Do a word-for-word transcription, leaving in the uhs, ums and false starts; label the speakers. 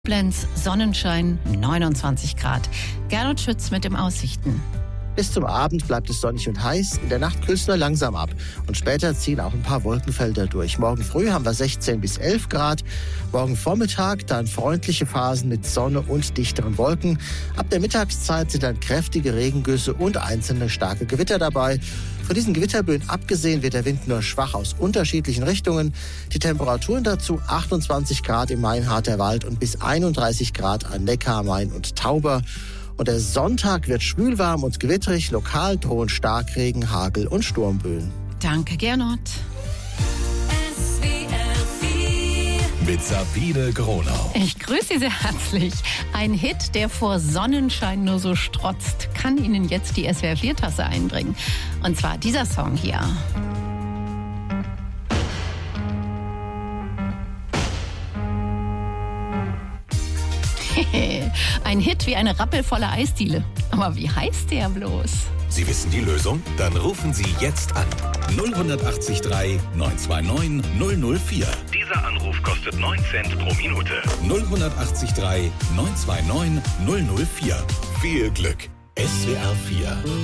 Speaker 1: Koblenz, Sonnenschein, neunundzwanzig Grad. Gernot Schütz mit den Aussichten.
Speaker 2: Bis zum Abend bleibt es sonnig und heiß. In der Nacht kühlt es nur langsam ab. Und später ziehen auch ein paar Wolkenfelder durch. Morgen früh haben wir sechzehn bis elf Grad. Morgen Vormittag dann freundliche Phasen mit Sonne und dichteren Wolken. Ab der Mittagszeit sind dann kräftige Regengüsse und einzelne starke Gewitter dabei. Von diesen Gewitterböen abgesehen wird der Wind nur schwach aus unterschiedlichen Richtungen. Die Temperaturen dazu achtundzwanzig Grad im Mainharter Wald und bis einunddreißig Grad an Neckar, Main und Tauber. Und der Sonntag wird schwülwarm und gewitterig. Lokal drohen Starkregen, Hagel und Sturmböen.
Speaker 1: Danke, Gernot.
Speaker 3: Mit Sabine Gronau.
Speaker 1: Ich grüße Sie sehr herzlich. Ein Hit, der vor Sonnenschein nur so strotzt, kann Ihnen jetzt die S W R vier Tasse einbringen. Und zwar dieser Song hier. Ein Hit wie eine rappelvolle Eisdiele. Aber wie heißt der bloß?
Speaker 3: Sie wissen die Lösung? Dann rufen Sie jetzt an. null acht drei neun zwei neun null null vier.
Speaker 4: Dieser Anruf kostet neun Cent pro Minute.
Speaker 3: null acht drei neun zwei neun null null vier. Viel Glück. S W R vier.